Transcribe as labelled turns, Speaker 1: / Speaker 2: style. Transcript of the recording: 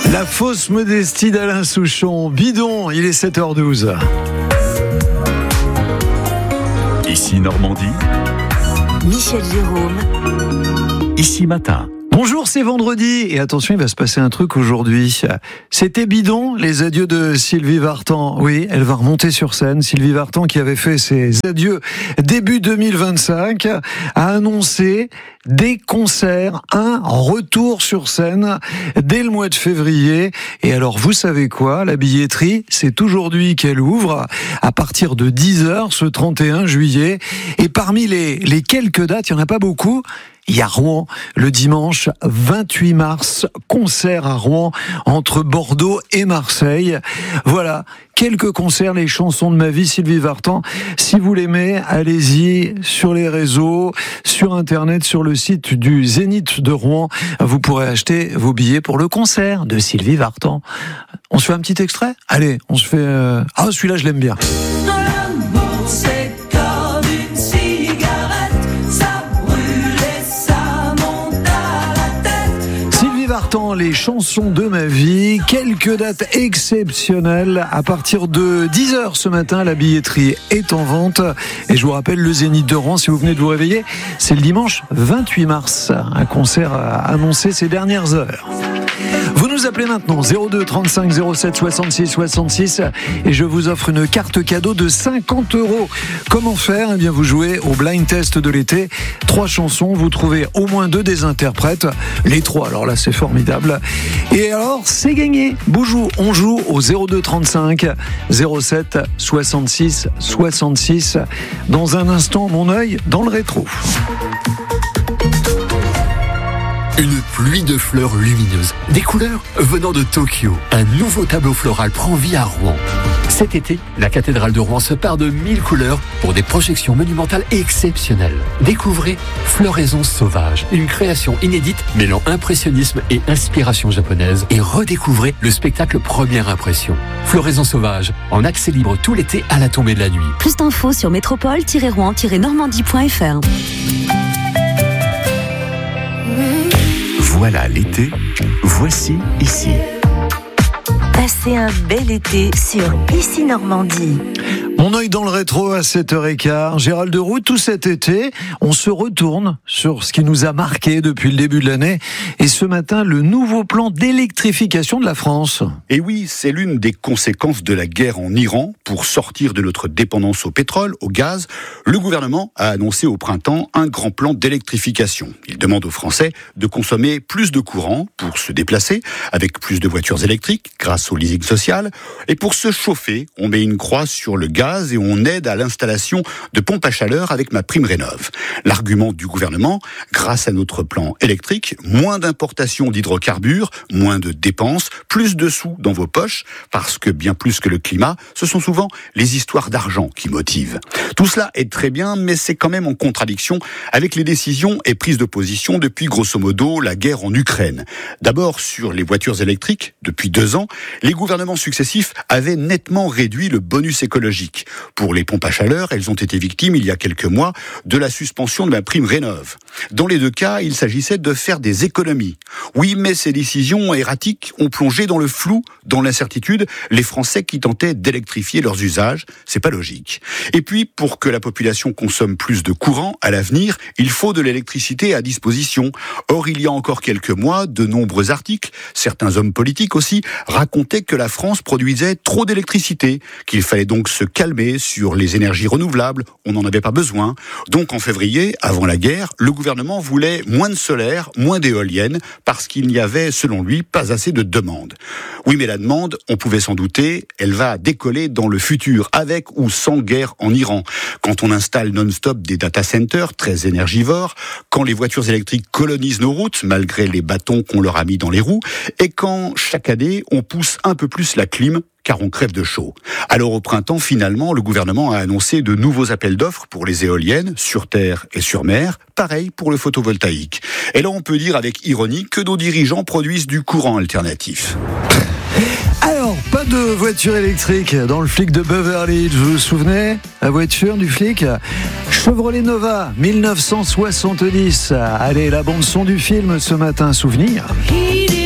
Speaker 1: La fausse modestie d'Alain Souchon. Bidon, il est 7h12.
Speaker 2: Ici Normandie.
Speaker 3: Michel Jérôme.
Speaker 2: Ici Matin.
Speaker 1: Bonjour, c'est vendredi et attention, il va se passer un truc aujourd'hui. C'était Bidon, les adieux de Sylvie Vartan. Oui, elle va remonter sur scène. Sylvie Vartan, qui avait fait ses adieux début 2025, a annoncé des concerts, un retour sur scène dès le mois de février. Et alors, vous savez quoi? La billetterie, c'est aujourd'hui qu'elle ouvre à partir de 10h ce 31 juillet. Et parmi les quelques dates, il n'y en a pas beaucoup. Il y a Rouen, le dimanche 28 mars, concert à Rouen entre Bordeaux et Marseille. Voilà, quelques concerts, les chansons de ma vie, Sylvie Vartan. Si vous l'aimez, allez-y sur les réseaux, sur Internet, sur le site du Zénith de Rouen. Vous pourrez acheter vos billets pour le concert de Sylvie Vartan. On se fait un petit extrait? Allez, on se fait... Ah, celui-là, je l'aime bien. Les chansons de ma vie, quelques dates exceptionnelles à partir de 10h ce matin. La billetterie est en vente et je vous rappelle, le Zénith de Rouen, si vous venez de vous réveiller, c'est le dimanche 28 mars, un concert annoncé ces dernières heures. Vous nous appelez maintenant 02 35 07 66 66 et je vous offre une carte cadeau de 50 €. Comment faire? Eh bien, vous jouez au blind test de l'été. 3 chansons, vous trouvez au moins 2 des interprètes. Les 3, alors là, c'est formidable. Et alors, c'est gagné. On joue au 02 35 07 66 66. Dans un instant, mon œil dans le rétro.
Speaker 4: Une pluie de fleurs lumineuses, des couleurs venant de Tokyo. Un nouveau tableau floral prend vie à Rouen. Cet été, la cathédrale de Rouen se part de 1000 couleurs pour des projections monumentales exceptionnelles. Découvrez Floraison sauvage, une création inédite mêlant impressionnisme et inspiration japonaise. Et redécouvrez le spectacle Première Impression. Floraison sauvage, en accès libre tout l'été à la tombée de la nuit.
Speaker 3: Plus d'infos sur métropole-rouen-normandie.fr.
Speaker 2: Voilà l'été, voici ici.
Speaker 3: Passez un bel été sur Ici Normandie.
Speaker 1: Mon œil dans le rétro à 7h15. Gérald Deroux, tout cet été, on se retourne sur ce qui nous a marqué depuis le début de l'année. Et ce matin, le nouveau plan d'électrification de la France.
Speaker 5: Et oui, c'est l'une des conséquences de la guerre en Iran. Pour sortir de notre dépendance au pétrole, au gaz, le gouvernement a annoncé au printemps un grand plan d'électrification. Il demande aux Français de consommer plus de courant pour se déplacer, avec plus de voitures électriques grâce au leasing social. Et pour se chauffer, on met une croix sur le gaz et on aide à l'installation de pompes à chaleur avec MaPrimeRénov'. L'argument du gouvernement, grâce à notre plan électrique, moins d'importation d'hydrocarbures, moins de dépenses, plus de sous dans vos poches, parce que bien plus que le climat, ce sont souvent les histoires d'argent qui motivent. Tout cela est très bien, mais c'est quand même en contradiction avec les décisions et prises de position depuis grosso modo la guerre en Ukraine. D'abord sur les voitures électriques, depuis 2 ans, les gouvernements successifs avaient nettement réduit le bonus écologique. Pour les pompes à chaleur, elles ont été victimes il y a quelques mois de la suspension de MaPrimeRénov'. Dans les 2 cas, il s'agissait de faire des économies. Oui, mais ces décisions erratiques ont plongé dans le flou, dans l'incertitude, les Français qui tentaient d'électrifier leurs usages. C'est pas logique. Et puis, pour que la population consomme plus de courant à l'avenir, il faut de l'électricité à disposition. Or, il y a encore quelques mois, de nombreux articles, certains hommes politiques aussi, racontaient que la France produisait trop d'électricité, qu'il fallait donc se calmer sur les énergies renouvelables, on n'en avait pas besoin. Donc en février, avant la guerre, le gouvernement voulait moins de solaire, moins d'éoliennes, parce qu'il n'y avait, selon lui, pas assez de demande. Oui, mais la demande, on pouvait s'en douter, elle va décoller dans le futur, avec ou sans guerre en Iran. Quand on installe non-stop des data centers très énergivores, quand les voitures électriques colonisent nos routes, malgré les bâtons qu'on leur a mis dans les roues, et quand, chaque année, on pousse un peu plus la clim, car on crève de chaud. Alors au printemps, finalement, le gouvernement a annoncé de nouveaux appels d'offres pour les éoliennes, sur terre et sur mer, pareil pour le photovoltaïque. Et là, on peut dire avec ironie que nos dirigeants produisent du courant alternatif.
Speaker 1: Alors, pas de voiture électrique dans le flic de Beverly Hills, vous vous souvenez? La voiture du flic Chevrolet Nova, 1970. Allez, la bande son du film ce matin, souvenir.